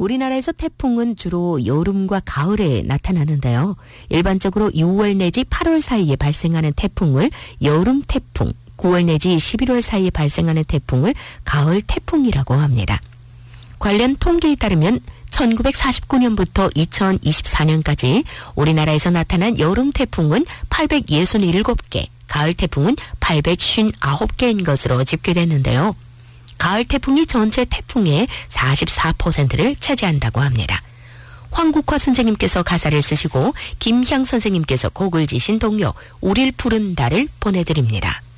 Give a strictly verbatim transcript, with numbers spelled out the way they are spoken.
우리나라에서 태풍은 주로 여름과 가을에 나타나는데요. 일반적으로 유월 내지 팔월 사이에 발생하는 태풍을 여름 태풍, 구월 내지 십일월 사이에 발생하는 태풍을 가을 태풍이라고 합니다. 관련 통계에 따르면 천구백사십구 년부터 이천이십사 년까지 우리나라에서 나타난 여름 태풍은 팔백육십칠 개, 가을 태풍은 팔백오십구 개인 것으로 집계됐는데요. 가을 태풍이 전체 태풍의 사십사 퍼센트를 차지한다고 합니다. 황국화 선생님께서 가사를 쓰시고 김향 선생님께서 곡을 지신 동요 우릴 부른 달을 보내드립니다.